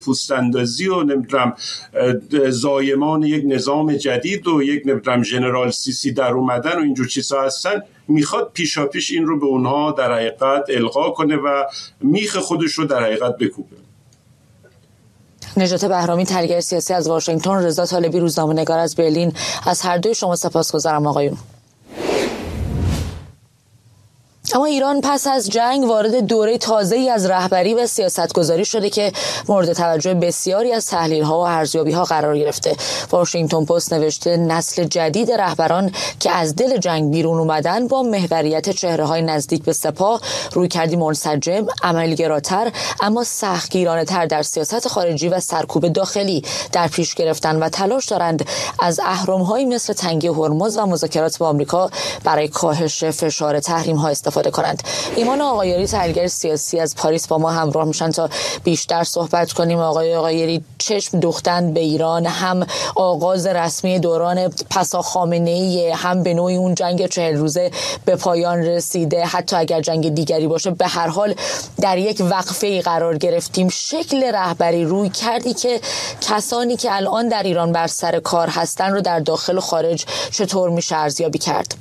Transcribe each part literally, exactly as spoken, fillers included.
پوستاندازی و نمیدونم زایمان یک نظام جدید و یک نمیدونم ژنرال سیسی در اومدن و اینجور چیزها هستن، میخواد پیشا پیش این رو به اونها در حقیقت القا کنه و میخ خودش رو در حقیقت بکوبه. نجات بهرامی، تحلیلگر سیاسی از واشنگتن، رضا طالبی، روزنامه‌نگار از برلین، از هر دوی شما سپاسگزارم آقایون. اما ایران پس از جنگ وارد دوره تازه‌ای از رهبری و سیاستگذاری شده که مورد توجه بسیاری از تحلیل‌ها و ارزیابی‌ها قرار گرفته. واشنگتن پست نوشته نسل جدید رهبران که از دل جنگ بیرون اومدن با محوریت چهره‌های نزدیک به سپاه، رویکردی منسجم، عملگراتر اما سختگیرانه‌تر در سیاست خارجی و سرکوب داخلی در پیش گرفتن و تلاش دارند از اهرم‌هایی مثل تنگی هرمز و مذاکرات با آمریکا برای کاهش فشار تحریم‌ها استفاده کنند. ایمان آقایری، تحلیلگر سیاسی از پاریس، با ما همراه میشن تا بیشتر صحبت کنیم. آقای آقایری، چشم دوختن به ایران، هم آغاز رسمی دوران پسا خامنه‌ای، هم به نوعی اون جنگ چهل روزه به پایان رسیده، حتی اگر جنگ دیگری باشه به هر حال در یک وقفه قرار گرفتیم. شکل رهبری، روی کردی که کسانی که الان در ایران بر سر کار هستن رو در داخل و خارج چطور میشه ارزیابی کرد؟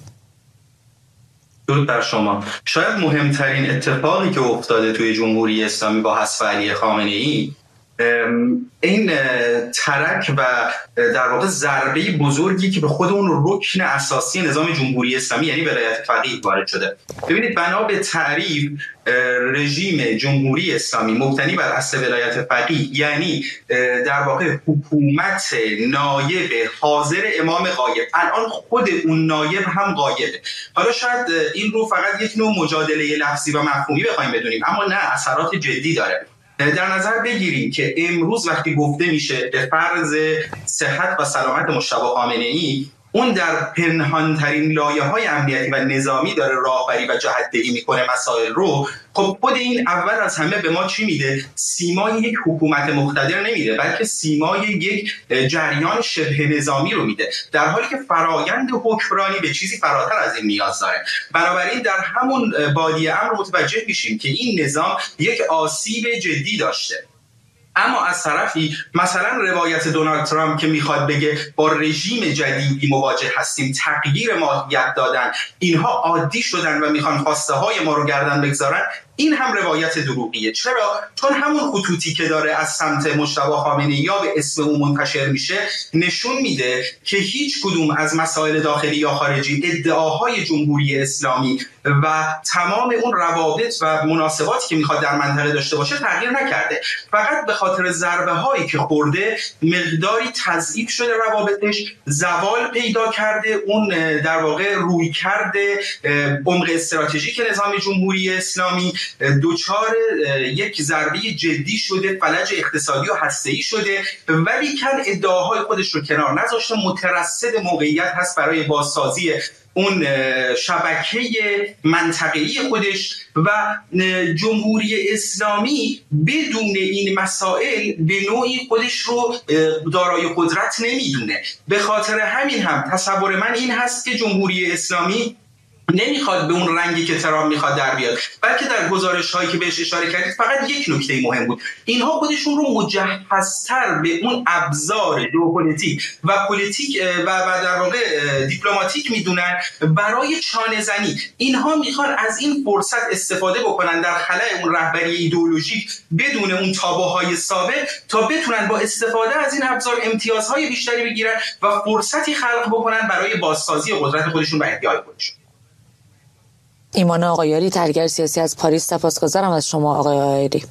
درود بر شما. شاید مهمترین اتفاقی که افتاده توی جمهوری اسلامی با حذف علی خامنه‌ای این ترک و در واقع ضربه بزرگی که به خود اون رکن اساسی نظام جمهوری اسلامی یعنی ولایت فقیه وارد شده. ببینید، بنا به تعریف رژیم جمهوری اسلامی مبتنی بر اصل ولایت فقیه یعنی در واقع حکومت نایب حاضر امام غایب. الان خود اون نایب هم غایبه. حالا شاید این رو فقط یک نوع مجادله لفظی و مفهومی بخوایم بدونیم، اما نه، اثرات جدی داره. در نظر بگیریم که امروز وقتی گفته میشه به فرض صحت و سلامت مجتبی خامنه‌ای، اون در پنهانترین لایه‌های امنیتی و نظامی داره راهبری و جهت‌دهی میکنه مسائل رو. خب خود این اول از همه به ما چی میده؟ سیمای یک حکومت مقتدر نمیده، بلکه سیمای یک جریان شبه نظامی رو میده، در حالی که فرایند حکمرانی به چیزی فراتر از این نیاز داره. بنابراین در همون بادیه امر متوجه میشیم که این نظام یک آسیب جدی داشته. اما از طرفی مثلا روایت دونالد ترامپ که میخواد بگه با رژیم جدیدی مواجه هستیم، تغییر ماهیت دادن، اینها عادی شدن و میخوان خواسته های ما رو گردن بگذارن، این هم روایت دروغیه. چرا؟ چون همون خطوطی که داره از سمت مجتبی خامنه‌ای یا به اسم او منتشر میشه نشون میده که هیچ کدوم از مسائل داخلی یا خارجی، ادعاهای جمهوری اسلامی و تمام اون روابط و مناسباتی که میخواد در منطقه داشته باشه تغییر نکرده. فقط به خاطر ضربه هایی که خورده مقداری تضعیف شده روابطش، زوال پیدا کرده اون در واقع روی کرده عمق استراتژیک نظام جمهوری اسلامی، دوچار یک ضربه جدی شده، فلج اقتصادی و هسته‌ای شده، ولی کن ادعاهای خودش رو کنار نذاشته، مترصد موقعیت هست برای بازسازی اون شبکه منطقه‌ای خودش و جمهوری اسلامی بدون این مسائل به نوعی خودش رو دارای قدرت نمیدونه. به خاطر همین هم تصور من این هست که جمهوری اسلامی نمیخواد به اون رنگی که ترامپ میخواد در بیاد، بلکه در گزارش هایی که بهش اشاره کردید فقط یک نکته مهم بود: اینها خودشون رو مجهزتر به اون ابزار ژئوپلیتیک و پلیتیک و, و در واقع دیپلماتیک میدونن برای چانه زنی. اینها میخوان از این فرصت استفاده بکنن در خلأ اون رهبری ایدئولوژیک بدون اون تابوهای ثابت، تا بتونن با استفاده از این ابزار امتیازهای بیشتری بگیرن و فرصتی خلق بکنن برای بازسازی قدرت خودشون و ادعای خودشون. ایمان آقایری، تحلیلگر سیاسی از پاریس، سپاسگزارم از شما آقای آقایری.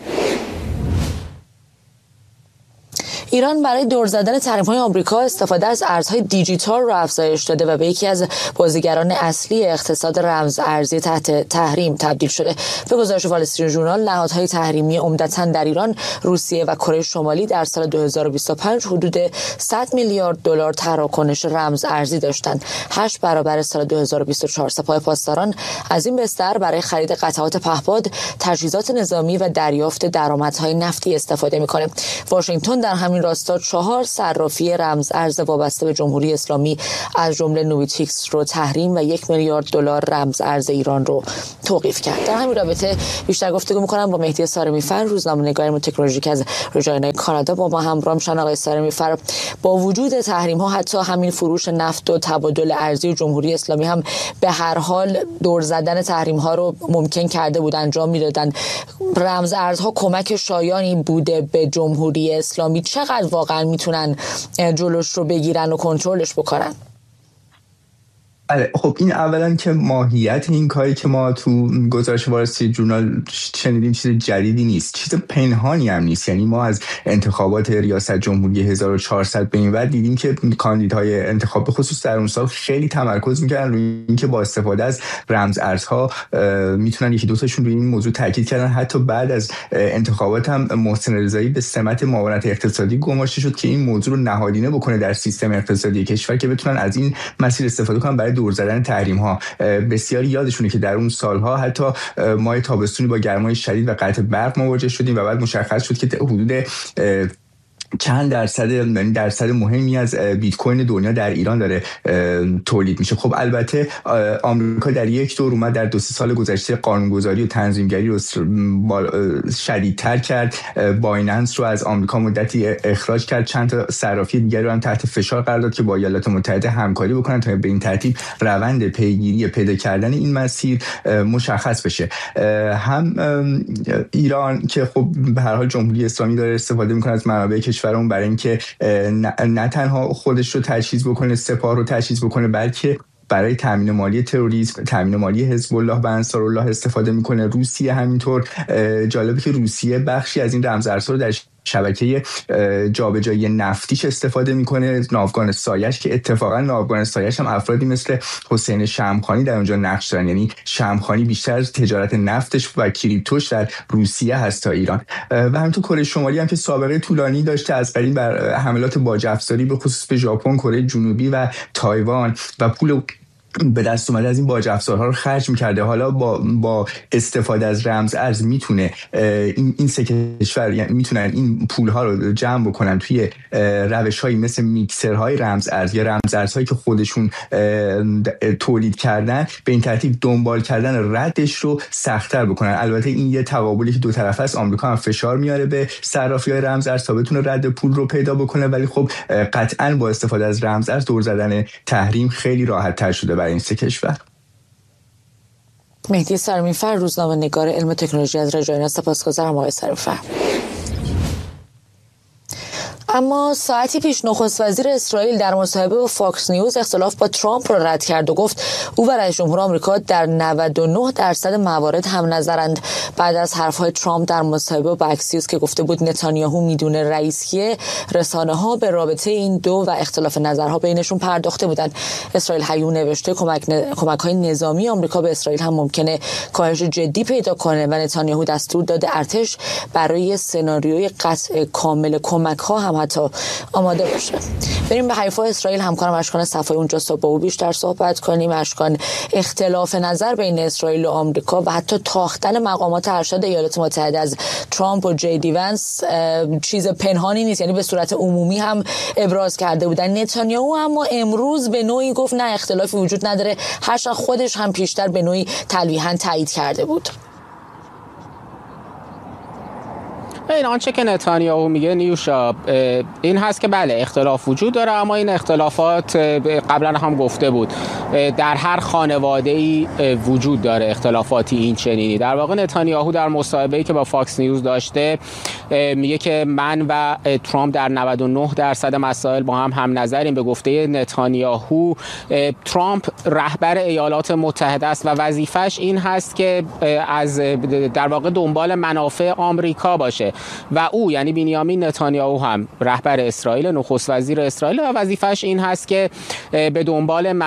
ایران برای دور زدن تحریم‌های آمریکا استفاده از ارزهای دیجیتال را افزایش داده و به یکی از بازیگران اصلی اقتصاد رمز ارزی تحت تحریم تبدیل شده. به گزارش وال استریت ژورنال، نهادهای تحریمی عمدتاً در ایران، روسیه و کره شمالی در سال دو هزار و بیست و پنج حدود صد میلیارد دلار تراکنش رمز ارزی داشتند، هشت برابر سال دو هزار و بیست و چهار. سپاه پاسداران از این بستر برای خرید قطعات پهپاد، تجهیزات نظامی و دریافت درآمدهای نفتی استفاده می‌کنه. واشنگتن در همین راستا چهار صرافی رمز ارز وابسته به جمهوری اسلامی از جمله نویتیکس رو تحریم و یک میلیارد دلار رمز ارز ایران رو توقیف کرد. در همین رابطه بیشتر گفتگو می‌کنم با مهدی سارمی‌فر، روزنامه‌نگار علم تکنولوژیک از رجاینا کانادا. با ما همراه شدن. آقای سارمی‌فر، با وجود تحریم‌ها حتی همین فروش نفت و تبادل ارزی جمهوری اسلامی هم به هر حال دور زدن تحریم‌ها رو ممکن کرده بود، انجام می‌دادن. رمز ارزها کمک شایانی بوده به جمهوری اسلامی. چقدر واقعا میتونن جلوش رو بگیرن و کنترلش بکنن؟ خب این اولا که ماهیت این کاری که ما تو گزارش وال استریت جورنال شنیدیم چیز جدیدی نیست، چیز پنهانی هم نیست. یعنی ما از انتخابات ریاست جمهوری هزار و چهارصد به این ور دیدیم که کاندیدای انتخاب به خصوص در اون سال خیلی تمرکز میکردن روی اینکه با استفاده از رمز ارزها میتونن یکی دو تاشون روی این موضوع تاکید کردن. حتی بعد از انتخابات هم محسن رضایی به سمت معاونت اقتصادی گماشته شد که این موضوع رو نهادینه بکنه در سیستم اقتصادی کشور که بتونن از این مسیر استفاده کنن برای دور زدن تحریم ها. بسیاری یادشونه که در اون سالها حتی ماه تابستونی با گرمای شدید و قطع برق مواجه شدیم و بعد مشخص شد که حدود چند درصد یعنی درصد مهمی از بیت کوین دنیا در ایران داره تولید میشه. خب البته آمریکا در یک دور اومد در دو سه سال گذشته قانونگذاری و تنظیمگری رو شدیدتر کرد. بایننس رو از آمریکا مدتی اخراج کرد، چند تا صرافی دیگر رو هم تحت فشار قرار داد که با ایالات متحده همکاری بکنن تا به این ترتیب روند پیگیری پیدا کردن این مسیر مشخص بشه. هم ایران که خب به هر حال جمهوری اسلامی داره استفاده میکنه از منابع کشورمون برای اینکه نه تنها خودش رو تجهیز بکنه، سپاه رو تجهیز بکنه، بلکه برای تامین مالی تروریسم، تامین مالی حزب الله و انصارالله استفاده میکنه. روسیه همینطور. جالبه که روسیه بخشی از این رمزارزها رو در شبکه جابجایی نفتیش استفاده میکنه، ناوگان سایش، که اتفاقا ناوگان سایش هم افرادی مثل حسین شمخانی در اونجا نقش دارن. یعنی شمخانی بیشتر از تجارت نفتش و کریپتوش در روسیه هست تا ایران. و همینطور کره شمالی هم که سابقه طولانی داشته از قدیم بر حملات باج افزاری به خصوص به ژاپن، کره جنوبی و تایوان و پول به دست اومده از این باج افزارها رو خرج می‌کرده. حالا با با استفاده از رمز ارز میتونه این این سه کشور یعنی میتونن این پول‌ها رو جمع بکنن توی روش‌هایی مثل میکسرهای رمز ارز یا رمز ارزهایی که خودشون تولید کردن، به این ترتیب دنبال کردن ردش رو سخت‌تر بکنن. البته این یه تقابلی که دو طرفه است. آمریکا هم فشار میاره به صرافی‌های رمز ارز تا بتونه رد پول رو پیدا بکنه، ولی خب قطعاً با استفاده از رمز ارز دور زدن تحریم خیلی راحت‌تر شده برای این سه کشور. مهدی سارمی‌فر، روزنامه‌نگار علم تکنولوژی از رجاینا. سپاسگزارم آقای سارمی‌فر. اما ساعتی پیش نخست وزیر اسرائیل در مصاحبه با فاکس نیوز اختلاف با ترامپ را رد کرد و گفت او و رئیس جمهور آمریکا در نود و نه درصد موارد هم نظرند. بعد از حرف‌های ترامپ در مصاحبه با اکسیوس که گفته بود نتانیاهو میدونه رئیس کیه، رسانه‌ها به رابطه این دو و اختلاف نظرها بینشون پرداخته بودند. اسرائیل هیو نوشته کمک ن... کمک‌های نظامی آمریکا به اسرائیل هم ممکنه کاهش جدی پیدا کنه و نتانیاهو دستور داده ارتش برای سناریوی قطع کامل کمک‌ها هم حتی آماده باشه. بریم به حیفا اسرائیل. همکارم اشکان صفایی اونجاست تا با او بیشتر صحبت کنیم. اشکان، اختلاف نظر بین اسرائیل و آمریکا و حتی تاختن مقامات ارشد ایالات متحده از ترامپ و جی دی ونس چیز پنهانی نیست، یعنی به صورت عمومی هم ابراز کرده بودن. نتانیاهو اما امروز به نوعی گفت نه اختلافی وجود نداره، هرچند خودش هم پیشتر به نوعی تلویحاً تایید کرده بود. این آنچه که نتانیاهو میگه نیوشا این هست که بله اختلاف وجود داره، اما این اختلافات قبلا هم گفته بود در هر خانواده‌ای وجود داره اختلافاتی این چنینی. در واقع نتانیاهو در مصاحبه‌ای که با فاکس نیوز داشته میگه که من و ترامپ در نود و نه درصد مسائل با هم هم نظریم. به گفته نتانیاهو ترامپ رهبر ایالات متحده است و وظیفش این هست که از در واقع دنبال منافع آمریکا باشه و او یعنی بنیامین نتانیاهو هم رهبر اسرائیل، نخست وزیر اسرائیل، و وظیفش این هست که به دنبال منافع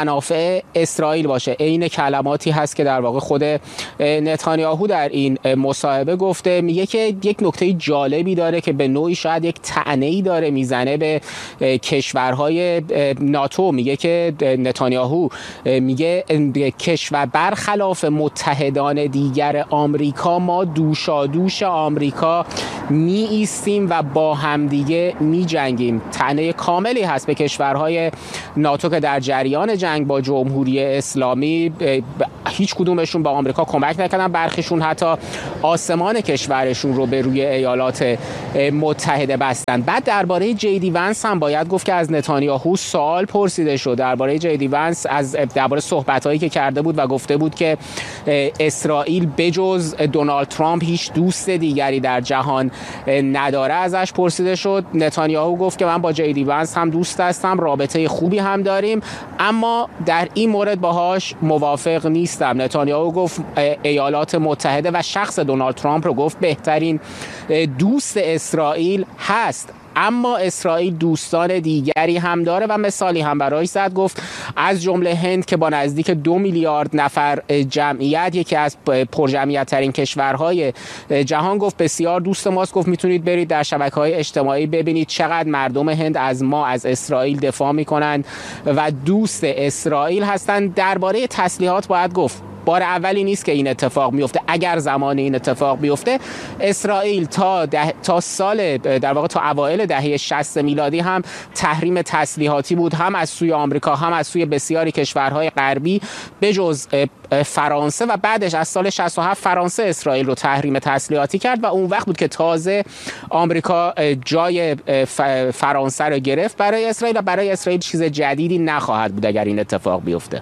واقع اسرائیل باشه. عین کلماتی هست که در واقع خود نتانیاهو در این مصاحبه گفته. میگه که یک نکته جالبی داره که به نوعی شاید یک طعنه‌ای داره میزنه به کشورهای ناتو. میگه که نتانیاهو میگه کشور برخلاف متحدان دیگر آمریکا ما دوشادوش آمریکا می ایستیم و با همدیگه می جنگیم. طعنه کاملی هست به کشورهای ناتو که در جریان جنگ با جمهوری اسلامی هیچ کدومشون با آمریکا کمک نکردن، برخیشون حتی آسمان کشورشون رو به روی ایالات متحده بستن. بعد درباره جی دی ونس هم باید گفت که از نتانیاهو سوال پرسیده شد درباره جی دی ونس، از درباره صحبتایی که کرده بود و گفته بود که اسرائیل بجز دونالد ترامپ هیچ دوست دیگری در جهان نداره. ازش پرسیده شد. نتانیاهو گفت که من با جی دی ونس هم دوست هستم، رابطه خوبی هم داریم، اما در این مورد باهاش موافق نیستم. نتانیاهو گفت ایالات متحده و شخص دونالد ترامپ رو گفت بهترین دوست اسرائیل هست، اما اسرائیل دوستان دیگری هم داره و مثالی هم برایش زد. گفت از جمله هند که با نزدیک دو میلیارد نفر جمعیت یکی از پرجمعیت ترین کشورهای جهان، گفت بسیار دوست ماست. گفت میتونید برید در شبکه‌های اجتماعی ببینید چقدر مردم هند از ما، از اسرائیل دفاع میکنند و دوست اسرائیل هستند. درباره تسلیحات باید گفت بار اولی نیست که این اتفاق میفته. اگر زمان این اتفاق بیفته، اسرائیل تا ده، تا سال در واقع تا اوایل دهه شصت میلادی هم تحریم تسلیحاتی بود، هم از سوی آمریکا هم از سوی بسیاری کشورهای غربی به جز فرانسه، و بعدش از سال شصت و هفت فرانسه اسرائیل رو تحریم تسلیحاتی کرد و اون وقت بود که تازه آمریکا جای فرانسه رو گرفت برای اسرائیل و برای اسرائیل چیز جدیدی نخواهد بود اگر این اتفاق بیفته.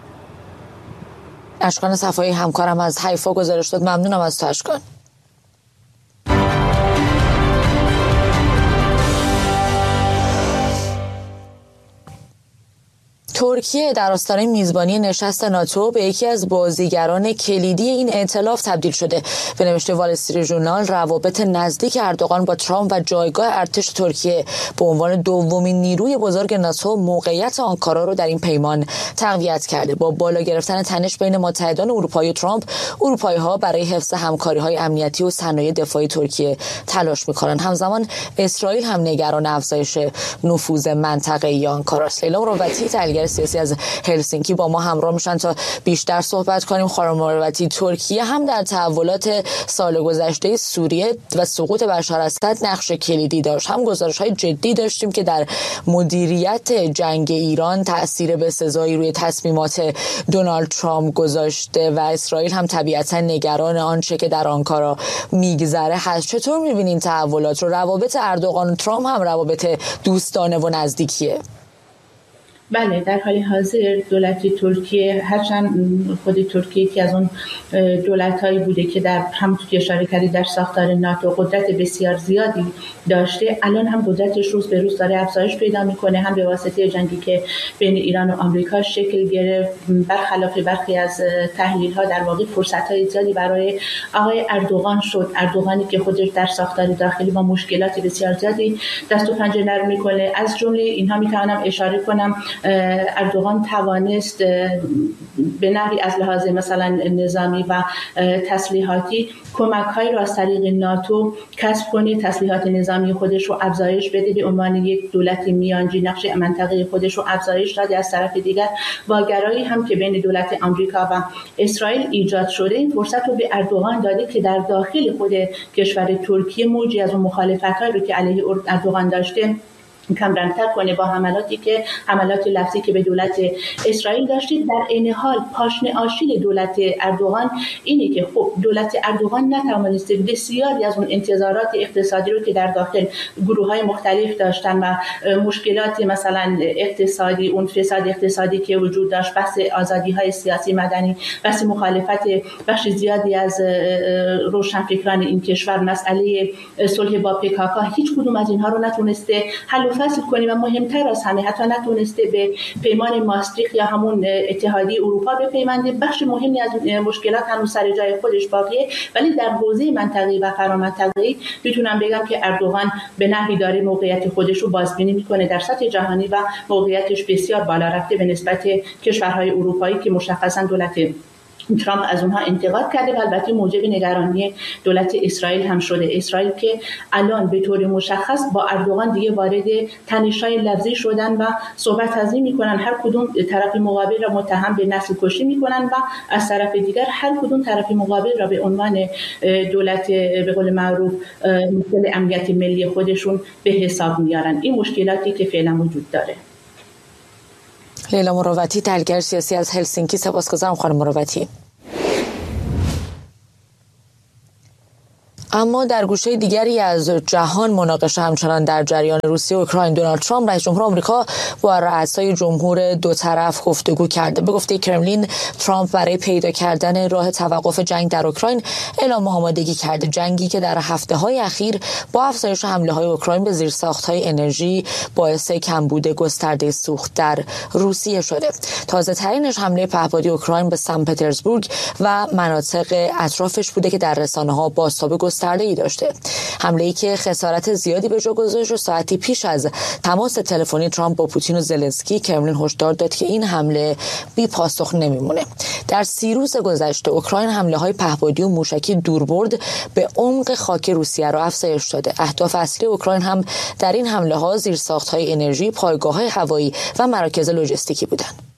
اشکان صفایی همکارم از حیفا گزارش داد. ممنونم از تو اشکان. ترکیه در آستانه میزبانی نشست ناتو به یکی از بازیگران کلیدی این ائتلاف تبدیل شده. به نوشته وال استریت ژورنال، روابط نزدیک اردوغان با ترامپ و جایگاه ارتش ترکیه به عنوان دومین نیروی بزرگ ناتو موقعیت آنکارا رو در این پیمان تقویت کرده. با بالا گرفتن تنش بین متحدان اروپایی و ترامپ، اروپایی‌ها برای حفظ همکاری‌های امنیتی و صنایع دفاعی ترکیه تلاش می‌کنند. همزمان اسرائیل هم نگران افزایش نفوذ منطقه‌ای آنکاراست. لیلا مروتی تحلیلگر سیاسی از هلسینکی با ما همراه میشن تا بیشتر صحبت کنیم. خانم مروتی، ترکیه هم در تحولات سال گذشته سوریه و سقوط بشار اسد نقش کلیدی داشت. هم گزارش‌های جدی داشتیم که در مدیریت جنگ ایران تأثیر بسزایی روی تصمیمات دونالد ترامپ گذاشته و اسرائیل هم طبیعتا نگران آنچه که در آنکارا میگذره هست. چطور می‌بینین تحولات رو؟ روابط اردوغان و ترامپ هم روابط دوستانه و نزدیکیه. بله، در حال حاضر دولت ترکیه، هرچند خود ترکیه که از اون دولت‌هایی بوده که در همونطور که اشاره کردید در ساختار ناتو قدرت بسیار زیادی داشته، الان هم قدرتش روز به روز داره افزایش پیدا میکنه، هم به واسطه جنگی که بین ایران و آمریکا شکل گرفت. برخلاف برخی از تحلیل‌ها در واقع فرصت‌های زیادی برای آقای اردوغان شد. اردوغانی که خودش در ساختار داخلی با مشکلات بسیار زیادی دست و پنجه نرم میکنه. از جمله اینها میتونم اشاره کنم اردوغان توانست به نحوی از لحاظ مثلا نظامی و تسلیحاتی کمک‌های را از طریق ناتو کسب کنه، تسلیحات نظامی خودش رو افزایش بده، به عنوان یک دولت میانجی نقش منطقه خودش رو افزایش داده. از طرف دیگر واگرایی هم که بین دولت آمریکا و اسرائیل ایجاد شده این فرصت رو به اردوغان داده که در داخل خود کشور ترکیه موجی از اون مخالفت‌هایی رو که علیه اردوغان داشته کمرنگ‌تر کنه با حملاتی که حملات لفظی که به دولت اسرائیل داشتید. در عین حال پاشنه آشیل دولت اردوغان اینه که خب دولت اردوغان نتوانسته بسیاری از اون انتظارات اقتصادی رو که در داخل گروه‌های مختلف داشتن و مشکلات مثلا اقتصادی، اون فساد اقتصادی که وجود داشت، بحث آزادی‌های سیاسی مدنی، بحث مخالفت بخش زیادی از روشنفکران این کشور، مسئله صلح با پی کا کا، هیچ کدوم از اینها رو نتونسته حل و منفصل کنیم و مهمتر از همه حتی نتونسته به پیمان ماستریخت یا همون اتحادیه اروپا بپیونده. بخش مهمی از مشکلات هنوز سر جای خودش باقیه، ولی در حوزه منطقه‌ای و فرامنطقه‌ای میتونم بگم که اردوغان به نحوی داره موقعیت خودش رو بازبینی میکنه در سطح جهانی و موقعیتش بسیار بالا رفته به نسبت کشورهای اروپایی که مشخصا دولت ترامپ از اونها انتقاد کرده و البته موجب نگرانی دولت اسرائیل هم شده. اسرائیل که الان به طور مشخص با اردوغان دیگه وارد تنش‌های لفظی شدن و صحبت ازی میکنن، هر کدوم طرف مقابل را متهم به نسل کشی میکنن و از طرف دیگر هر کدوم طرف مقابل را به عنوان دولت به قول معروف مشکل امنیت ملی خودشون به حساب میارن. این مشکلاتی که فعلا وجود داره. لیلا مروتی، تحلیلگر سیاسی از هلسینکی. سپاسگزارم خانم مروتی. اما در گوشه دیگری از جهان مناقشه همچنان در جریان. روسیه و اوکراین. دونالد ترامپ رئیس جمهور آمریکا با رؤسای جمهور دو طرف گفتگو کرده. به گفته کرملین، ترامپ برای پیدا کردن راه توقف جنگ در اوکراین اعلام آمادگی کرده، جنگی که در هفته‌های اخیر با افزایش حمله‌های اوکراین به زیرساخت‌های انرژی باعث کمبود گسترده سوخت در روسیه شده. تازه‌ترینش حمله پهپادی اوکراین به سن پترزبورگ و مناطق اطرافش بوده که در رسانه‌ها بازتاب گسترده ای داشته. حمله‌ای که خسارت زیادی به جا گذاشت و ساعتی پیش از تماس تلفنی ترامپ با پوتین و زلنسکی، کرملین هشدار داد که این حمله بی پاسخ نمیمونه. در سی روز گذشته اوکراین حمله‌های پهپادی و موشکی دوربرد به عمق خاک روسیه را افزایش داده. اهداف اصلی اوکراین هم در این حمله‌ها زیرساخت‌های انرژی، پایگاه‌های هوایی و مراکز لوجستیکی بودند.